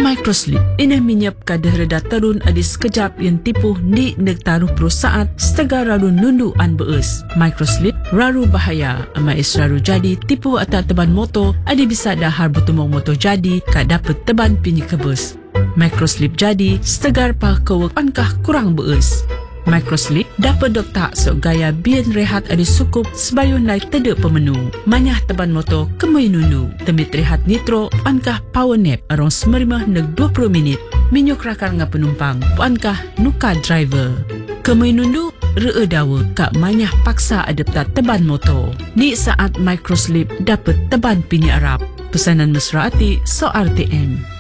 Microslip ini menyap kadar reda turun adi sekejap yang tipu ni nek taruh perusahaan setengah raru nundu an beus. Microslip raru bahaya ama is raru jadi tipu atau teban motor adi bisa dahar bertumong motor jadi kak dapat teban pini kebus. Microslip jadi setegar pa kewek pankah kurang beus. Microslip dapat doktak sok gaya bian rehat adi sukup sebayun lai tedek pemenu. Manyah teban motor kemui nunu. Temit rehat nitro pankah power nap arong 15 neg 20 minit. Minyuk rakar nga penumpang pankah nuka driver. Kemui nundu ree dawa kak manyah paksa adaptat teban motor. Ni saat Microslip dapat teban pini Arab. Pesanan mesra ati so RTM.